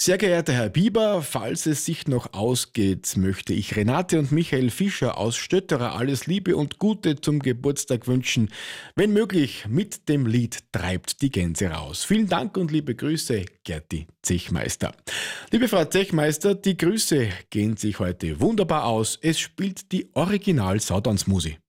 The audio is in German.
Sehr geehrter Herr Bieber, falls es sich noch ausgeht, möchte ich Renate und Michael Fischer aus Stötterer alles Liebe und Gute zum Geburtstag wünschen. Wenn möglich, mit dem Lied Treibt die Gänse raus. Vielen Dank und liebe Grüße, Gerti Zechmeister. Liebe Frau Zechmeister, die Grüße gehen sich heute wunderbar aus. Es spielt die Original Saudanzmusi.